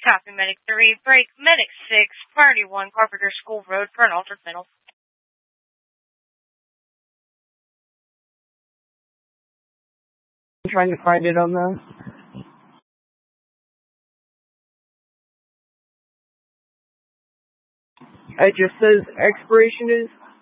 Copy Medic 3, break Medic 6, Priority 1, Carpenter School Road for an altered mental. I'm trying to find it on the... It just says expiration is